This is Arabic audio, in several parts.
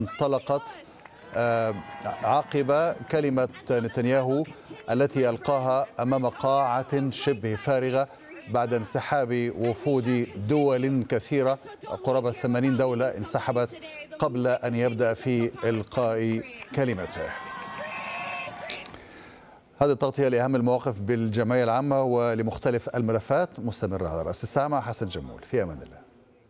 انطلقت عقب كلمة نتنياهو التي ألقاها أمام قاعة شبه فارغة بعد انسحاب وفود دول كثيرة. قرابة 80 دولة انسحبت قبل أن يبدأ في إلقاء كلمته. هذه التغطية لأهم المواقف بالجمعية العامة ولمختلف الملفات مستمرة على رأس الساعة مع حسن جمول. في أمان الله.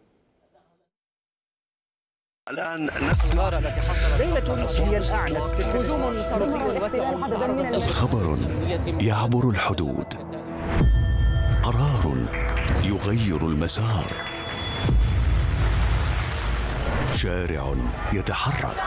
الآن نسمع التي حصلت ليلة سوريا الأعنف، هجوم صاروخي واسع تعرضت خبر يعبر الحدود، قرار يغير المسار، شارع يتحرك،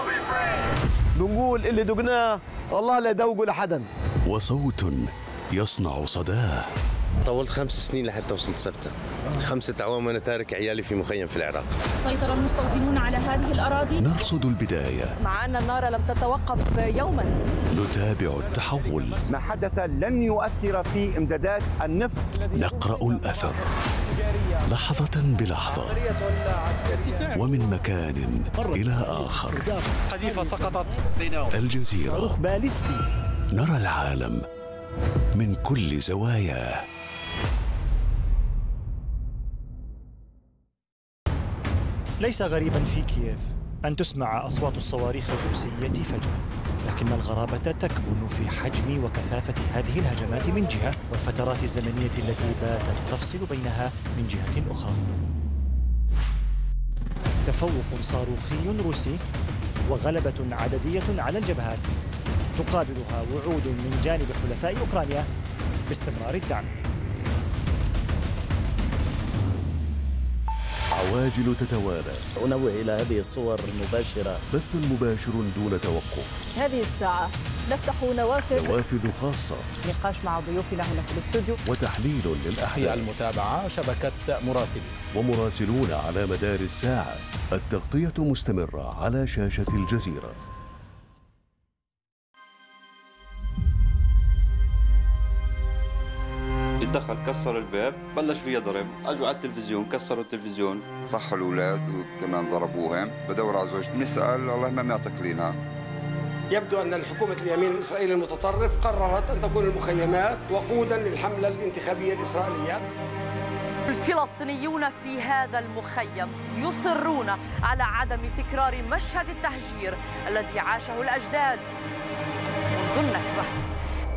بنقول اللي دقناه والله لا يدوقوا لحدا، وصوت يصنع صداه. طولت 5 سنين لحتى وصلت سبتة، 5 أعوام وأنا تارك عيالي في مخيم في العراق. سيطر المستوطنون على هذه الأراضي. نرصد البداية مع أن النار لم تتوقف يوما. نتابع التحول. ما حدث لن يؤثر في إمدادات النفط. نقرأ الأثر لحظة بلحظة ومن مكان إلى آخر. قذيفة سقطت. الجزيرة، صاروخ باليستي. نرى العالم من كل زواياه. ليس غريبا في كييف أن تسمع أصوات الصواريخ الروسية فجأة، لكن الغرابة تكمن في حجم وكثافة هذه الهجمات من جهة، والفترات الزمنية التي باتت تفصل بينها من جهة أخرى. تفوق صاروخي روسي وغلبة عددية على الجبهات تقابلها وعود من جانب حلفاء أوكرانيا باستمرار الدعم. عواجل تتوالى. أنوه إلى هذه الصور المباشرة. بث مباشر دون توقف. هذه الساعة نفتح نوافذ خاصة، نقاش مع ضيوفنا هنا في الاستوديو، وتحليل للأحداث. في المتابعة شبكة مراسلين ومراسلون على مدار الساعة. التغطية مستمرة على شاشة الجزيرة. دخل كسر الباب، بلش فيها ضرب، اجوا على التلفزيون كسروا التلفزيون، صحوا الاولاد وكمان ضربوهم. بدور على زوجتي بنسال الله ما تقلينها. يبدو ان الحكومه اليمين الاسرائيلي المتطرف قررت ان تكون المخيمات وقودا للحمله الانتخابيه الاسرائيليه. الفلسطينيون في هذا المخيم يصرون على عدم تكرار مشهد التهجير الذي عاشه الاجداد منذ النكبه.